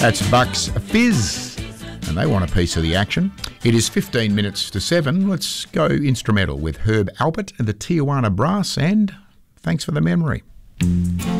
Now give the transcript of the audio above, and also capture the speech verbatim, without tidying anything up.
That's Bucks Fizz, and they want a piece of the action. It is fifteen minutes to seven. Let's go instrumental with Herb Alpert and the Tijuana Brass, and thanks for the memory.